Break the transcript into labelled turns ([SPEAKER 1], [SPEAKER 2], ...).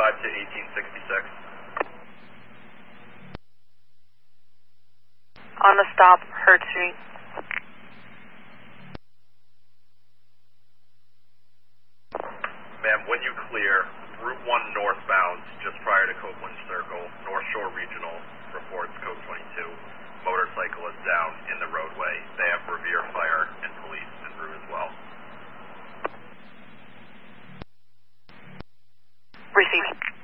[SPEAKER 1] to 1866.
[SPEAKER 2] On the stop, Hurd Street.
[SPEAKER 1] Ma'am, when you clear, Route 1 northbound, just prior to Copeland Circle, North Shore Regional reports code 22. Motorcycle is down in the roadway. They have Revere Fire and police en route as well.
[SPEAKER 2] Receiving.